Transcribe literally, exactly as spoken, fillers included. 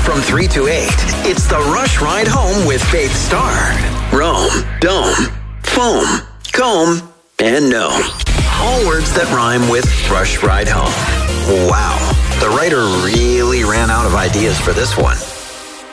from three to eight, it's the Rush Ride Home with Faith Starr. Rome, dome, foam, comb, and gnome. All words that rhyme with Rush Ride Home. Wow, the writer really ran out of ideas for this one.